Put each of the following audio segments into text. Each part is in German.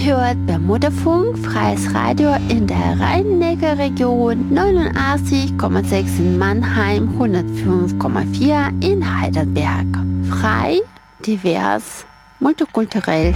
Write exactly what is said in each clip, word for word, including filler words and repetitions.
hört Bermudafunk, freies Radio in der Rhein-Neckar-Region, neunundachtzig Komma sechs in Mannheim, hundertfünf Komma vier in Heidelberg. Frei, divers, multikulturell.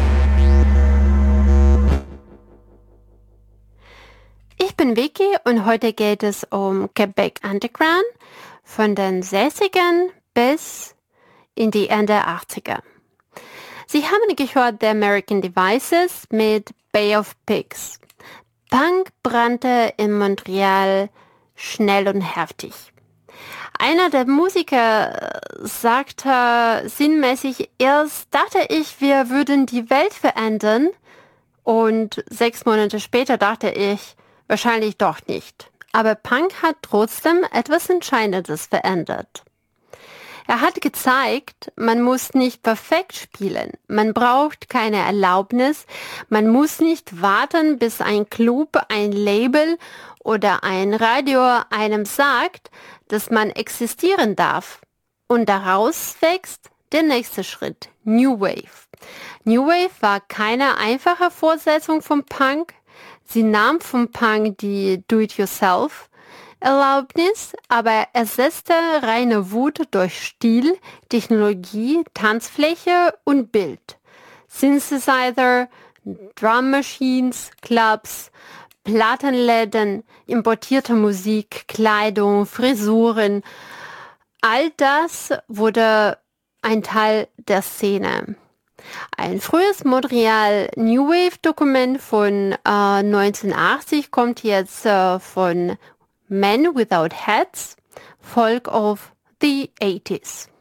Ich bin Vicky und heute geht es um Quebec Underground von den sechzigern bis in die Ende achtziger. Sie haben gehört The American Devices mit Bay of Pigs. Punk brannte in Montreal schnell und heftig. Einer der Musiker sagte sinnmäßig, erst dachte ich, wir würden die Welt verändern, und sechs Monate später dachte ich, wahrscheinlich doch nicht. Aber Punk hat trotzdem etwas Entscheidendes verändert. Er hat gezeigt, man muss nicht perfekt spielen, man braucht keine Erlaubnis, man muss nicht warten, bis ein Club, ein Label oder ein Radio einem sagt, dass man existieren darf. Und daraus wächst der nächste Schritt, New Wave. New Wave war keine einfache Fortsetzung vom Punk. Sie nahm vom Punk die Do-it-yourself Erlaubnis, aber ersetzte reine Wut durch Stil, Technologie, Tanzfläche und Bild. Synthesizer, Drum Machines, Clubs, Plattenläden, importierte Musik, Kleidung, Frisuren. All das wurde ein Teil der Szene. Ein frühes Montreal New Wave Dokument von äh, neunzehnhundertachtzig kommt jetzt äh, von Men Without Hats, Folk of the eighties.